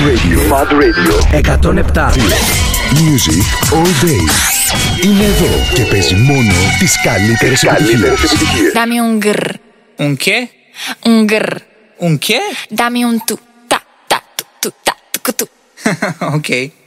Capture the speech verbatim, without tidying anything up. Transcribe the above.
Radio. Mad Radio. εκατόν επτά. Music all day. Είναι εδώ και παίζει μόνο τις καλύτερες επιτυχίες. Dame un grr. Un qué? Un grr. Un qué? Dame un tu. Ta, ta, tu, tu, ta, tu, tu. Ok.